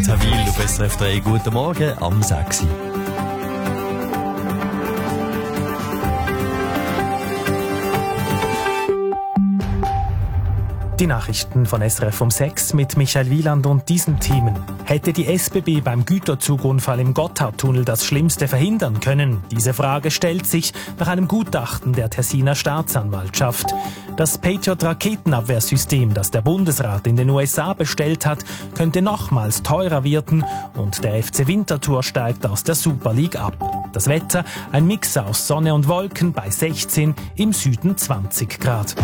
Martin Wil auf SRF 3. Guten Morgen am 6. Die Nachrichten von SRF um 6 mit Michael Wieland und diesen Themen. Hätte die SBB beim Güterzugunfall im Gotthardtunnel das Schlimmste verhindern können? Diese Frage stellt sich nach einem Gutachten der Tessiner Staatsanwaltschaft. Das Patriot-Raketenabwehrsystem, das der Bundesrat in den USA bestellt hat, könnte nochmals teurer werden und der FC Winterthur steigt aus der Super League ab. Das Wetter, ein Mix aus Sonne und Wolken bei 16, im Süden 20 Grad.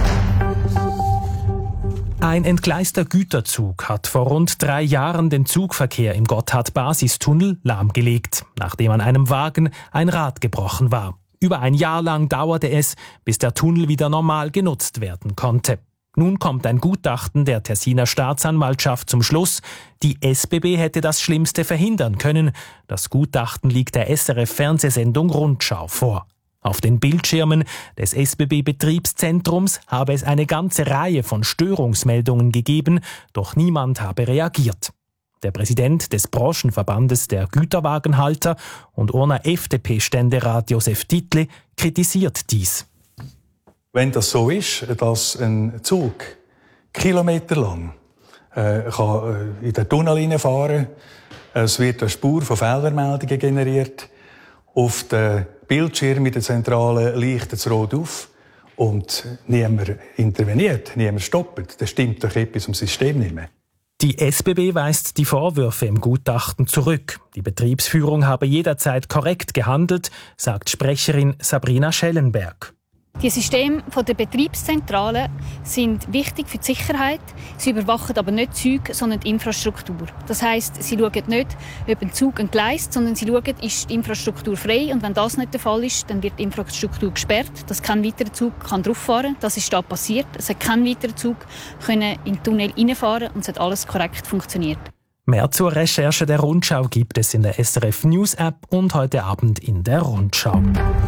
Ein entgleister Güterzug hat vor rund 3 Jahren den Zugverkehr im Gotthard-Basistunnel lahmgelegt, nachdem an einem Wagen ein Rad gebrochen war. Über ein Jahr lang dauerte es, bis der Tunnel wieder normal genutzt werden konnte. Nun kommt ein Gutachten der Tessiner Staatsanwaltschaft zum Schluss, die SBB hätte das Schlimmste verhindern können. Das Gutachten liegt der SRF-Fernsehsendung Rundschau vor. Auf den Bildschirmen des SBB-Betriebszentrums habe es eine ganze Reihe von Störungsmeldungen gegeben, doch niemand habe reagiert. Der Präsident des Branchenverbandes der Güterwagenhalter und Urner FDP-Ständerat Josef Dietli kritisiert dies. Wenn das so ist, dass ein Zug kilometerlang kann in den Tunnel hineinfahren kann, es wird eine Spur von Fehlermeldungen generiert, auf den Bildschirm in der Zentrale leuchtet es rot auf und niemand interveniert, niemand stoppt. Das stimmt doch etwas im System nicht mehr. Die SBB weist die Vorwürfe im Gutachten zurück. Die Betriebsführung habe jederzeit korrekt gehandelt, sagt Sprecherin Sabrina Schellenberg. Die Systeme der Betriebszentrale sind wichtig für die Sicherheit. Sie überwachen aber nicht Züge, sondern die Infrastruktur. Das heisst, sie schauen nicht, ob ein Zug entgleist, sondern sie schauen, ist die Infrastruktur frei. Und wenn das nicht der Fall ist, dann wird die Infrastruktur gesperrt, dass kein weiterer Zug drauf fahren kann. Das ist da passiert. Es hat kein weiterer Zug in den Tunnel reinfahren und es hat alles korrekt funktioniert. Mehr zur Recherche der Rundschau gibt es in der SRF News App und heute Abend in der Rundschau.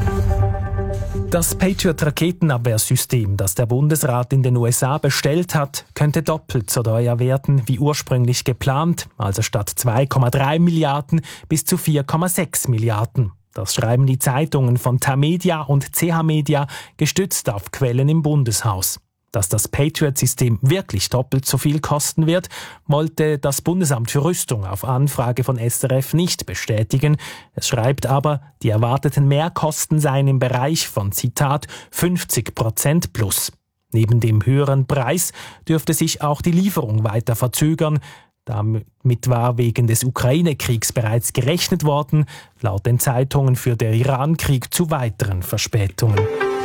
Das Patriot-Raketenabwehrsystem, das der Bundesrat in den USA bestellt hat, könnte doppelt so teuer werden wie ursprünglich geplant, also statt 2,3 Milliarden bis zu 4,6 Milliarden. Das schreiben die Zeitungen von Tamedia und CH Media, gestützt auf Quellen im Bundeshaus. Dass das Patriot-System wirklich doppelt so viel kosten wird, wollte das Bundesamt für Rüstung auf Anfrage von SRF nicht bestätigen. Es schreibt aber, die erwarteten Mehrkosten seien im Bereich von, Zitat, 50% plus. Neben dem höheren Preis dürfte sich auch die Lieferung weiter verzögern. Damit war wegen des Ukraine-Kriegs bereits gerechnet worden, laut den Zeitungen für den Iran-Krieg zu weiteren Verspätungen.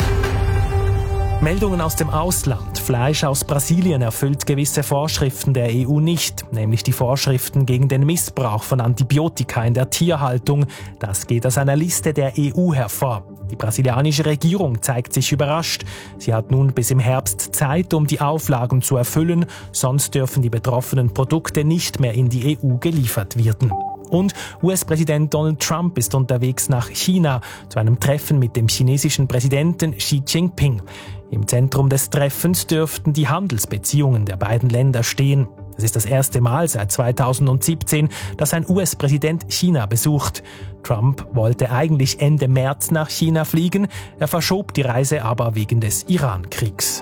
Meldungen aus dem Ausland. Fleisch aus Brasilien erfüllt gewisse Vorschriften der EU nicht, nämlich die Vorschriften gegen den Missbrauch von Antibiotika in der Tierhaltung. Das geht aus einer Liste der EU hervor. Die brasilianische Regierung zeigt sich überrascht. Sie hat nun bis im Herbst Zeit, um die Auflagen zu erfüllen, sonst dürfen die betroffenen Produkte nicht mehr in die EU geliefert werden. Und US-Präsident Donald Trump ist unterwegs nach China zu einem Treffen mit dem chinesischen Präsidenten Xi Jinping. Im Zentrum des Treffens dürften die Handelsbeziehungen der beiden Länder stehen. Es ist das erste Mal seit 2017, dass ein US-Präsident China besucht. Trump wollte eigentlich Ende März nach China fliegen, er verschob die Reise aber wegen des Iran-Kriegs.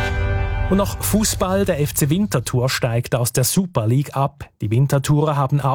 Und noch Fußball, der FC Winterthur steigt aus der Super League ab. Die Winterthurer haben